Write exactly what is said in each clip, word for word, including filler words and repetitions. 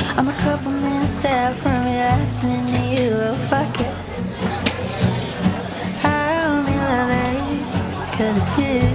I'm a couple minutes out from relapsing into you. Oh, fuck it. I only love it 'cause it's you.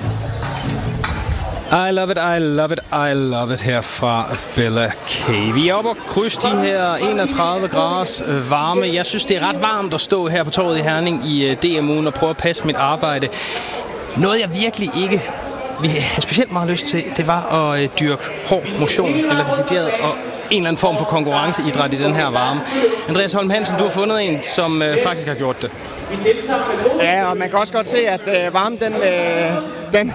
I love it, I love it, I love it her fra Bella K. Vi er oppe og krydse de her enogtredive graders varme. Jeg synes, det er ret varmt at stå her på torvet i Herning i D M U'en og prøve at passe mit arbejde. Noget, jeg virkelig ikke vi har specielt meget lyst til, det var at dyrke hård motion, eller decideret og en eller anden form for konkurrenceidræt i den her varme. Andreas Holm Hansen, du har fundet en, som øh, faktisk har gjort det. Ja, og man kan også godt se, at øh, varmen, den, øh, den,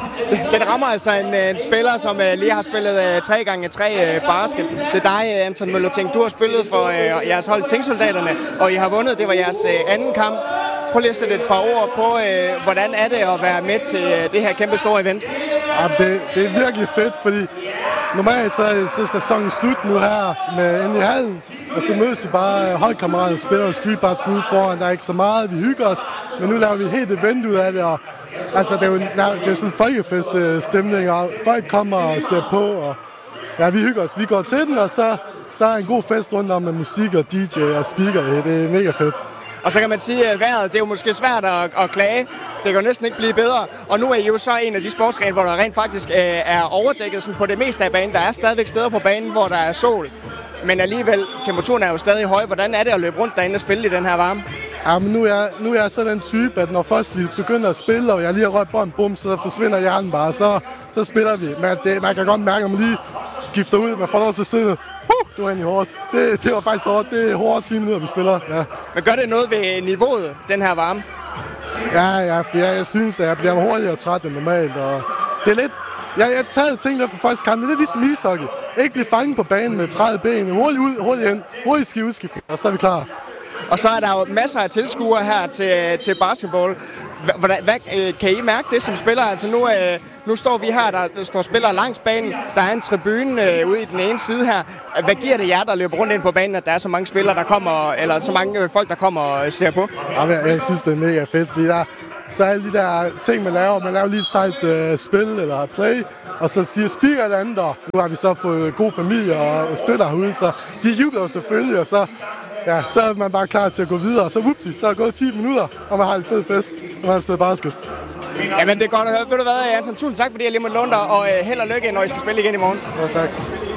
den rammer altså en, en spiller, som øh, lige har spillet øh, tre gange tre øh, basket. Det er dig, Anton Møllerting. Du har spillet for øh, jeres hold Tingsoldaterne, og I har vundet. Det var jeres øh, anden kamp. Prøv lige at sætte et par ord på, øh, hvordan er det at være med til øh, det her kæmpe store event? Ja, det, det er virkelig fedt, fordi normalt så er, så er sæsonen slut nu her med inde i hallen, og så mødes vi bare holdkammerater og spiller og streetbasket ude foran. Der er ikke så meget, vi hygger os, men nu laver vi helt event ud af det, og altså, det er jo det er sådan en folkefest-stemning, og folk kommer og ser på, og ja, vi hygger os. Vi går til den, og så, så er en god fest rundt om med musik og D J og speaker. Det er mega fedt. Og så kan man sige, at vejret, det er jo måske svært at, at klage. Det kan jo næsten ikke blive bedre. Og nu er I jo så en af de sportsgrene, hvor der rent faktisk øh, er overdækket sådan på det meste af banen. Der er stadigvæk steder på banen, hvor der er sol. Men alligevel, temperaturen er jo stadig høj. Hvordan er det at løbe rundt derinde og spille i den her varme? Ja, men nu er, jeg, nu er jeg så den type, at når først vi begynder at spille, og jeg lige har rørt på en bum, så forsvinder hjernen bare, så, så spiller vi. Men det, man kan godt mærke, at man lige skifter ud, man får lov til at sidde. Uh, det var egentlig hårdt. Det, det var faktisk hårdt. Det er hårdt ti minutter, vi spiller. Ja. Men gør det noget ved niveauet, den her varme? Ja, ja, for jeg, jeg synes, at jeg bliver hurtigere træt end normalt. Og det er lidt... Jeg, jeg tager ting der for første kamp. Det er lidt ligesom ishockey. Ikke blive fanget på banen med tredive ben. Hurtigt ud, hurtigt ind. Hurtigt skive udskiftning, og så er vi klar. Og så er der jo masser af tilskuere her til, til basketball. Hvad, hvad, kan I mærke det som spiller? Altså nu, øh, nu står vi her, der står spillere langs banen. Der er en tribune øh, ude i den ene side her. Hvad giver det jer, der løber rundt ind på banen, at der er så mange spillere, der kommer, eller så mange folk, der kommer og ser på? Ja, jeg, jeg synes, det er mega fedt, fordi der, så alle de der ting, man laver. Man laver lige et sejt øh, spil eller play, og så siger speaker det andet, og nu har vi så fået god familie og støtter herude, så de jubler selvfølgelig, og så ja, så er man bare klar til at gå videre, og så whoopty, så er det gået ti minutter, og man har en fed fest, og man har spillet basket. Jamen det er godt at høre. Ved du hvad, Anton, tusind tak, fordi jeg lige måtte låne dig, og øh, held og lykke, når I skal spille igen i morgen. Ja, tak.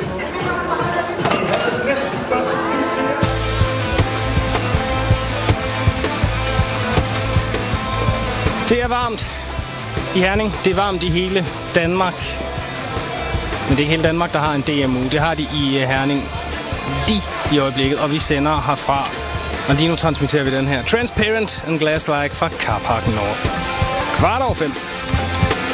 Det er varmt i Herning, det er varmt i hele Danmark. Men det er hele Danmark, der har en D M U. Det har de i Herning lige i øjeblikket, og vi sender herfra. Og lige nu transmitterer vi den her Transparent and Glass-like fra Carpark North. Kvart over fem.